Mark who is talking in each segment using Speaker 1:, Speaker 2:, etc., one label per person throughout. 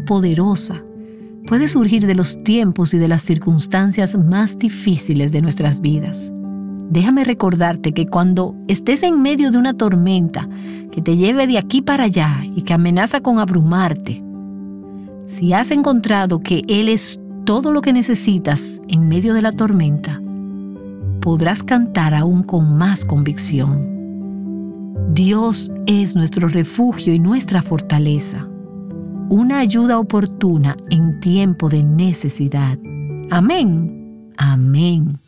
Speaker 1: poderosa puede surgir de los tiempos y de las circunstancias más difíciles de nuestras vidas. Déjame recordarte que cuando estés en medio de una tormenta que te lleve de aquí para allá y que amenaza con abrumarte, si has encontrado que Él es todo lo que necesitas en medio de la tormenta, podrás cantar aún con más convicción. Dios es nuestro refugio y nuestra fortaleza, una ayuda oportuna en tiempo de necesidad. Amén. Amén.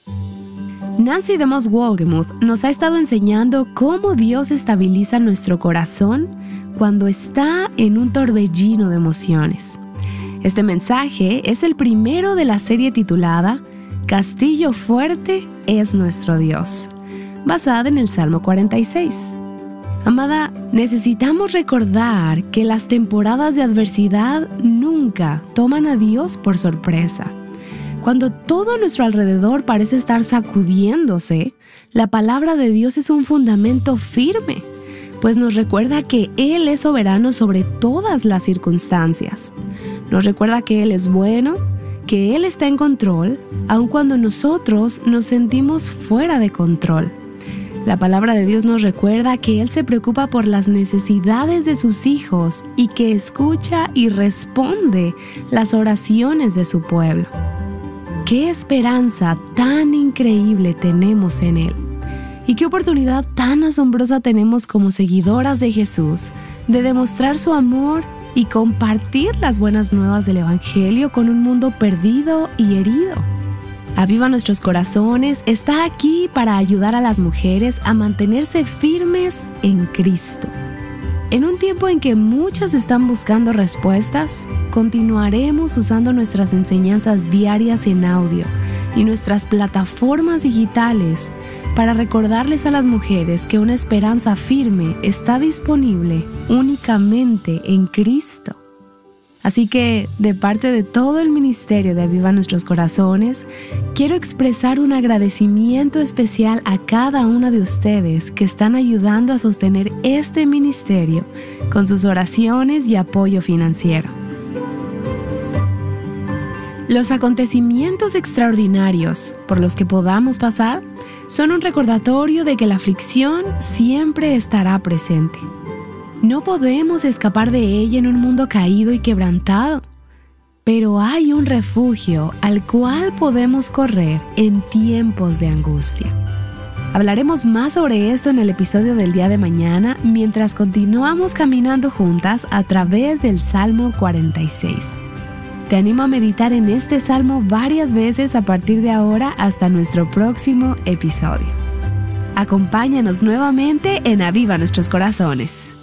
Speaker 2: Nancy DeMoss Wolgemuth nos ha estado enseñando cómo Dios estabiliza nuestro corazón cuando está en un torbellino de emociones. Este mensaje es el primero de la serie titulada Castillo fuerte es nuestro Dios, basada en el Salmo 46. Amada, necesitamos recordar que las temporadas de adversidad nunca toman a Dios por sorpresa. Cuando todo a nuestro alrededor parece estar sacudiéndose, la palabra de Dios es un fundamento firme, pues nos recuerda que Él es soberano sobre todas las circunstancias. Nos recuerda que Él es bueno, que Él está en control, aun cuando nosotros nos sentimos fuera de control. La palabra de Dios nos recuerda que Él se preocupa por las necesidades de sus hijos y que escucha y responde las oraciones de su pueblo. ¡Qué esperanza tan increíble tenemos en Él! Y qué oportunidad tan asombrosa tenemos como seguidoras de Jesús de demostrar su amor y compartir las buenas nuevas del Evangelio con un mundo perdido y herido. Aviva Nuestros Corazones está aquí para ayudar a las mujeres a mantenerse firmes en Cristo. En un tiempo en que muchas están buscando respuestas, continuaremos usando nuestras enseñanzas diarias en audio y nuestras plataformas digitales para recordarles a las mujeres que una esperanza firme está disponible únicamente en Cristo. Así que, de parte de todo el ministerio de Aviva Nuestros Corazones, quiero expresar un agradecimiento especial a cada una de ustedes que están ayudando a sostener este ministerio con sus oraciones y apoyo financiero. Los acontecimientos extraordinarios por los que podamos pasar son un recordatorio de que la aflicción siempre estará presente. No podemos escapar de ella en un mundo caído y quebrantado, pero hay un refugio al cual podemos correr en tiempos de angustia. Hablaremos más sobre esto en el episodio del día de mañana mientras continuamos caminando juntas a través del Salmo 46. Te animo a meditar en este salmo varias veces a partir de ahora hasta nuestro próximo episodio. Acompáñanos nuevamente en Aviva Nuestros Corazones.